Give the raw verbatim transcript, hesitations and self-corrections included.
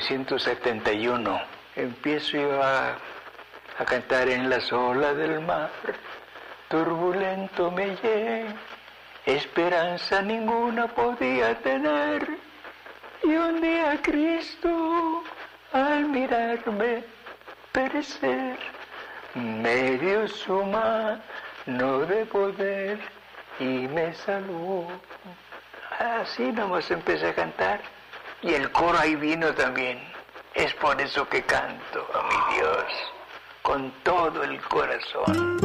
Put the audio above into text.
novecientos setenta y uno. Empiezo yo a, a cantar en las olas del mar. Turbulento me hallé, esperanza ninguna podía tener. Y un día Cristo, al mirarme perecer, me dio su mano de poder y me salvó. Así nomás empecé a cantar. Y el coro ahí vino también. Es por eso que canto a mi Dios con todo el corazón.